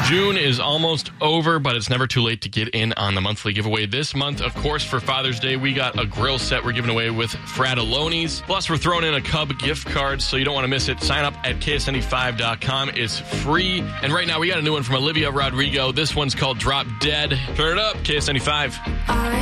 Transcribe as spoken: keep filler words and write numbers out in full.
June is almost over, but it's never too late to get in on the monthly giveaway. This month, of course, for Father's Day, we got a grill set we're giving away with Frattallone's. Plus, we're throwing in a Cub gift card, so you don't want to miss it. Sign up at K S N E five dot com. It's free. And right now, we got a new one from Olivia Rodrigo. This one's called Drop Dead. Turn it up, K S N E five.